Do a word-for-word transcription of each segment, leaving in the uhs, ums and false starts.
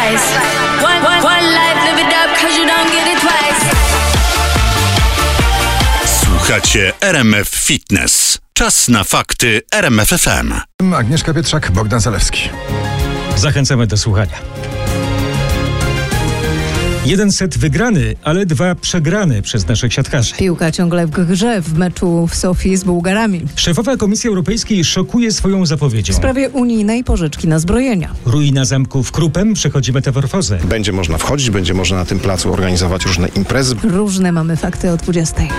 advice. One, one, one life, live it up, cause you don't get it twice. Słuchacie R M F Fitness. Czas na fakty R M F F M. Agnieszka Pietrzak, Bogdan Zalewski. Zachęcamy do słuchania. Jeden set wygrany, ale dwa przegrane przez naszych siatkarzy. Piłka ciągle w grze w meczu w Sofii z Bułgarami. Szefowa Komisji Europejskiej szokuje swoją zapowiedzią. W sprawie unijnej pożyczki na zbrojenia. Ruina zamku w Krupem przechodzi metamorfozę. Będzie można wchodzić, będzie można na tym placu organizować różne imprezy. Różne mamy fakty o dwudziestej.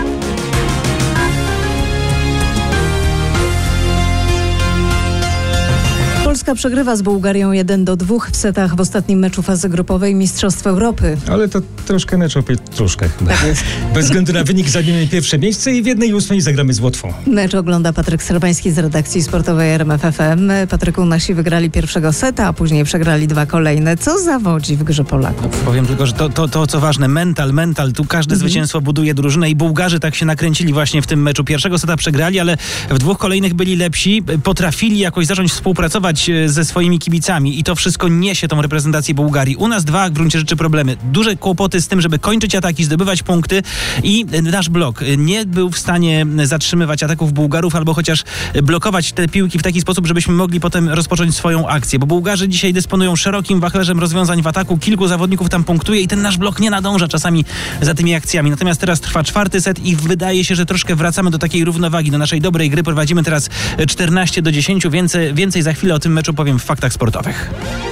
Polska przegrywa z Bułgarią jeden do dwóch w setach w ostatnim meczu fazy grupowej Mistrzostw Europy. Ale to troszkę mecz o pietruszkę chyba. Tak jest. Bez względu na wynik zajmiemy pierwsze miejsce i w jednej ósmej zagramy z Łotwą. Mecz ogląda Patryk Serbański z redakcji sportowej R M F F M. Patryku, nasi wygrali pierwszego seta, a później przegrali dwa kolejne. Co zawodzi w grze Polaków? No, powiem tylko, że to, to, to co ważne, mental, mental. Tu każde mhm. zwycięstwo buduje drużynę i Bułgarzy tak się nakręcili właśnie w tym meczu. Pierwszego seta przegrali, ale w dwóch kolejnych byli lepsi. Potrafili jakoś zacząć współpracować ze swoimi kibicami i to wszystko niesie tą reprezentację Bułgarii. U nas dwa w gruncie rzeczy problemy. Duże kłopoty z tym, żeby kończyć ataki, zdobywać punkty i nasz blok nie był w stanie zatrzymywać ataków Bułgarów albo chociaż blokować te piłki w taki sposób, żebyśmy mogli potem rozpocząć swoją akcję, bo Bułgarzy dzisiaj dysponują szerokim wachlerzem rozwiązań w ataku, kilku zawodników tam punktuje i ten nasz blok nie nadąża czasami za tymi akcjami. Natomiast teraz trwa czwarty set i wydaje się, że troszkę wracamy do takiej równowagi, do naszej dobrej gry. Prowadzimy teraz czternaście do dziesięciu. Więcej, więcej za chwilę o tym meczu powiem w faktach sportowych.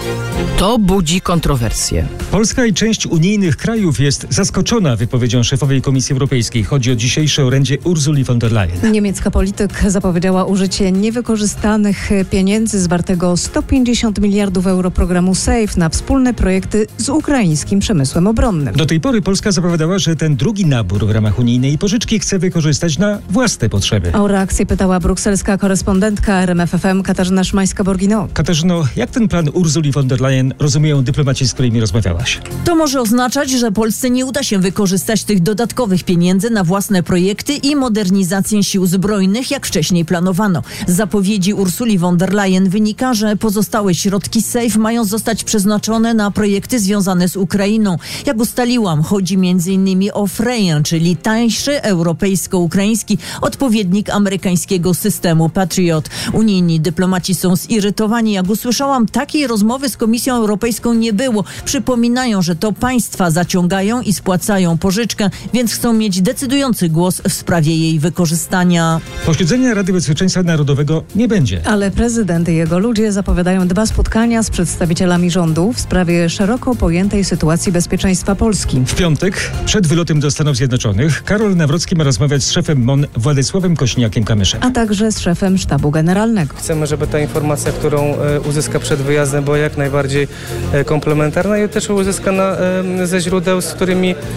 To budzi kontrowersje. Polska i część unijnych krajów jest zaskoczona wypowiedzią szefowej Komisji Europejskiej. Chodzi o dzisiejsze orędzie Ursuli von der Leyen. Niemiecka polityk zapowiedziała użycie niewykorzystanych pieniędzy zwartego sto pięćdziesiąt miliardów euro programu SAFE na wspólne projekty z ukraińskim przemysłem obronnym. Do tej pory Polska zapowiadała, że ten drugi nabór w ramach unijnej pożyczki chce wykorzystać na własne potrzeby. O reakcję pytała brukselska korespondentka R M F F M Katarzyna Szymańska-Borgino. Katarzyno, jak ten plan Ursuli von der Leyen rozumieją dyplomaci, z którymi rozmawiałaś? To może oznaczać, że Polsce nie uda się wykorzystać tych dodatkowych pieniędzy na własne projekty i modernizację sił zbrojnych, jak wcześniej planowano. Z zapowiedzi Ursuli von der Leyen wynika, że pozostałe środki SAFE mają zostać przeznaczone na projekty związane z Ukrainą. Jak ustaliłam, chodzi między innymi o Freya, czyli tańszy europejsko-ukraiński odpowiednik amerykańskiego systemu Patriot. Unijni dyplomaci są zirytowani. Jak usłyszałam, takiej rozmowy z Komisją Europejską nie było. Przypominają, że to państwa zaciągają i spłacają pożyczkę, więc chcą mieć decydujący głos w sprawie jej wykorzystania. Posiedzenia Rady Bezpieczeństwa Narodowego nie będzie. Ale prezydent i jego ludzie zapowiadają dwa spotkania z przedstawicielami rządu w sprawie szeroko pojętej sytuacji bezpieczeństwa Polski. W piątek, przed wylotem do Stanów Zjednoczonych, Karol Nawrocki ma rozmawiać z szefem M O N Władysławem Kośniakiem-Kamyszem. A także z szefem Sztabu Generalnego. Chcemy, żeby ta informacja, którą e, uzyska przed wyjazdem, była jak najbardziej e, komplementarna i też uzyskana e, ze źródeł, z którymi e,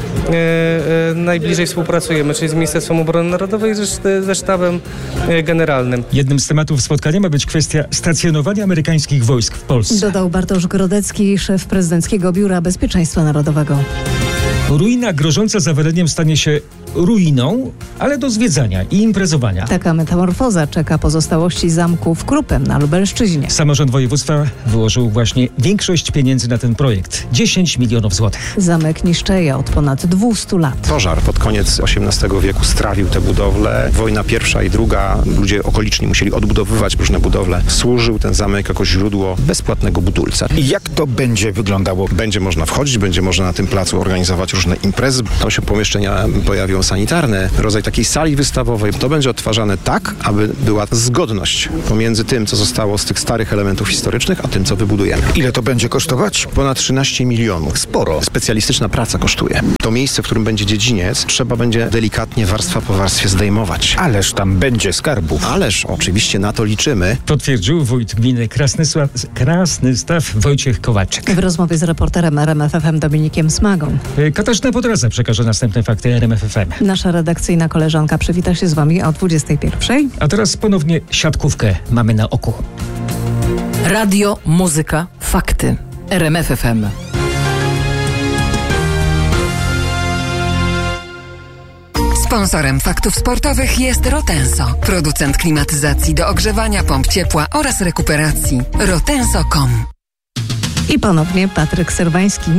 e, najbliżej współpracujemy, czyli z Ministerstwem Obrony Narodowej i ze, ze Sztabem e, Generalnym. Jednym z tematów spotkania ma być kwestia stacjonowania amerykańskich wojsk w Polsce. Dodał Bartosz Grodecki, szef Prezydenckiego Biura Bezpieczeństwa Narodowego. Ruina grożąca zawaleniem stanie się ruiną, ale do zwiedzania i imprezowania. Taka metamorfoza czeka pozostałości zamku w Krupem na Lubelszczyźnie. Samorząd województwa wyłożył właśnie większość pieniędzy na ten projekt. dziesięć milionów złotych. Zamek niszczeje od ponad dwustu lat. Pożar pod koniec osiemnastego wieku strawił te budowle. Wojna pierwsza i druga, ludzie okoliczni musieli odbudowywać różne budowle. Służył ten zamek jako źródło bezpłatnego budulca. I jak to będzie wyglądało? Będzie można wchodzić, będzie można na tym placu organizować różne imprezy. Tam się pomieszczenia pojawią sanitarne, rodzaj takiej sali wystawowej. To będzie odtwarzane tak, aby była zgodność pomiędzy tym, co zostało z tych starych elementów historycznych, a tym, co wybudujemy. Ile to będzie kosztować? Ponad trzynaście milionów. Sporo. Specjalistyczna praca kosztuje. To miejsce, w którym będzie dziedziniec, trzeba będzie delikatnie warstwa po warstwie zdejmować. Ależ tam będzie skarbów. Ależ oczywiście na to liczymy. Potwierdził wójt gminy Krasnysław, Krasnystaw Wojciech Kowalczyk. W rozmowie z reporterem R M F F M Dominikiem Smagą. Katarzyna Podraza przekaże następne fakty R M F F M. Nasza redakcyjna koleżanka przywita się z wami o dwudziestej pierwszej. A teraz ponownie siatkówkę mamy na oku. Radio, muzyka, fakty. R M F F M. Sponsorem faktów sportowych jest Rotenso, producent klimatyzacji do ogrzewania, pomp ciepła oraz rekuperacji. rotenso kropka com I ponownie Patryk Serwański.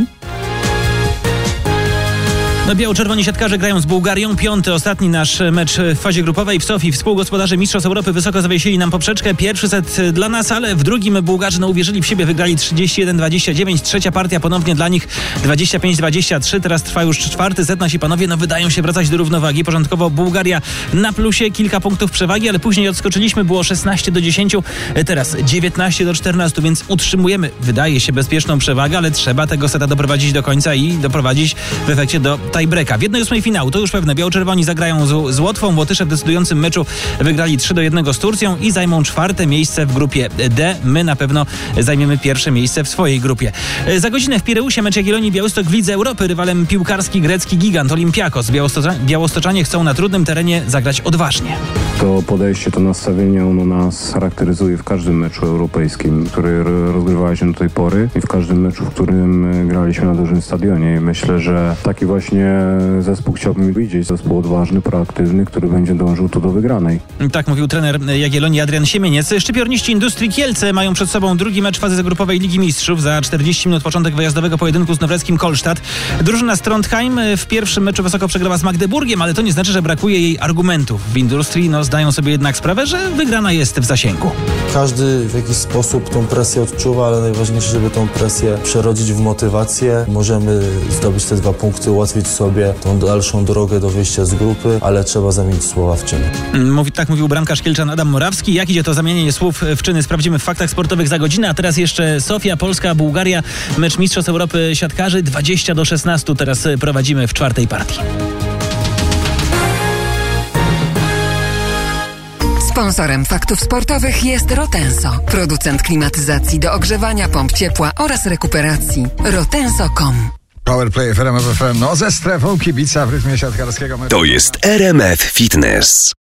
No, biało-czerwoni siatkarze grają z Bułgarią. Piąty, ostatni nasz mecz w fazie grupowej. W Sofii współgospodarze Mistrzostw Europy wysoko zawiesili nam poprzeczkę. Pierwszy set dla nas, ale w drugim Bułgarzy no, uwierzyli w siebie, wygrali trzydzieści jeden dwadzieścia dziewięć. Trzecia partia ponownie dla nich dwadzieścia pięć dwadzieścia trzy. Teraz trwa już czwarty set. Nasi panowie no, wydają się wracać do równowagi. Początkowo Bułgaria na plusie, kilka punktów przewagi, ale później odskoczyliśmy. Było szesnaście do dziesięciu, teraz dziewiętnaście do czternastu, więc utrzymujemy, wydaje się, bezpieczną przewagę, ale trzeba tego seta doprowadzić do końca i doprowadzić w efekcie do tiebreaka. W jednej ósmej finału, to już pewne, biało-czerwoni zagrają z, z Łotwą. Łotysze w decydującym meczu wygrali trzy do jednego z Turcją i zajmą czwarte miejsce w grupie D. My na pewno zajmiemy pierwsze miejsce w swojej grupie. Za godzinę w Pireusie mecz Jagiellonii Białystok w Lidze Europy. Rywalem piłkarski grecki gigant Olympiakos. Białostoczanie, Białostoczanie chcą na trudnym terenie zagrać odważnie. To podejście, to nastawienie, ono nas charakteryzuje w każdym meczu europejskim, który rozgrywa się do tej pory i w każdym meczu, w którym graliśmy na dużym stadionie. I myślę, że taki właśnie zespół chciałbym widzieć. Zespół odważny, proaktywny, który będzie dążył tu do wygranej. Tak mówił trener Jagiellonii Adrian Siemieniec. Szczypiorniści Industrii Kielce mają przed sobą drugi mecz fazy grupowej Ligi Mistrzów. Za czterdzieści minut początek wyjazdowego pojedynku z Nowreckim Kolsztat. Drużyna z Trondheim w pierwszym meczu wysoko przegrała z Magdeburgiem, ale to nie znaczy, że brakuje jej argumentów. W Industrii no, zdają sobie jednak sprawę, że wygrana jest w zasięgu. Każdy w jakiś sposób tą presję odczuwa, ale najważniejsze, żeby tą presję przerodzić w motywację. Możemy zdobyć te dwa punkty, ułatwić sobie tą dalszą drogę do wyjścia z grupy, ale trzeba zamienić słowa w czyny. Mówi, tak mówił bramkarz kielczan Adam Morawski. Jak idzie to zamienienie słów w czyny, sprawdzimy w faktach sportowych za godzinę. A teraz jeszcze Sofia, Polska, Bułgaria. Mecz Mistrzostw Europy siatkarzy dwadzieścia do szesnastu. Teraz prowadzimy w czwartej partii. Sponsorem Faktów Sportowych jest Rotenso, producent klimatyzacji do ogrzewania pomp ciepła oraz rekuperacji. rotenso kropka com. Powerplay w R M F F M, no ze strefą kibica w rytmie siatkarskiego meczu. To jest R M F Fitness.